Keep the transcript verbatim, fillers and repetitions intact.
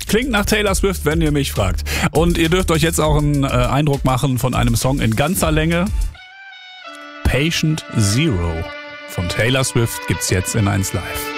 Klingt nach Taylor Swift, wenn ihr mich fragt. Und ihr dürft euch jetzt auch einen äh, Eindruck machen von einem Song in ganzer Länge. Patient Zero von Taylor Swift gibt's jetzt in eins Live.